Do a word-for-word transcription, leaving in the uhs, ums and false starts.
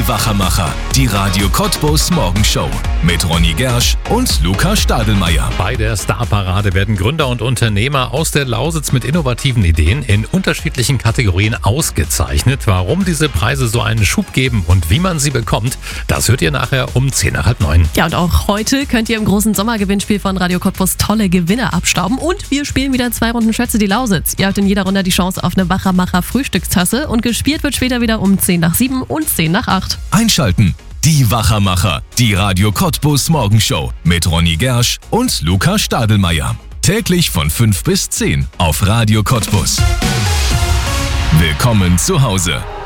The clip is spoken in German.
Die Wachermacher, die Radio Cottbus Morgenshow mit Ronny Gersch und Luca Stadelmeier. Bei der Starparade werden Gründer und Unternehmer aus der Lausitz mit innovativen Ideen in unterschiedlichen Kategorien ausgezeichnet. Warum diese Preise so einen Schub geben und wie man sie bekommt, das hört ihr nachher um zehn nach halb neun. Ja, und auch heute könnt ihr im großen Sommergewinnspiel von Radio Cottbus tolle Gewinne abstauben. Und wir spielen wieder zwei Runden Schätze die Lausitz. Ihr habt in jeder Runde die Chance auf eine Wachermacher Frühstückstasse und gespielt wird später wieder um zehn nach sieben und zehn nach acht. Einschalten. Die Wachermacher, die Radio Cottbus Morgenshow mit Ronny Gersch und Luca Stadelmeier. Täglich von fünf bis zehn auf Radio Cottbus. Willkommen zu Hause.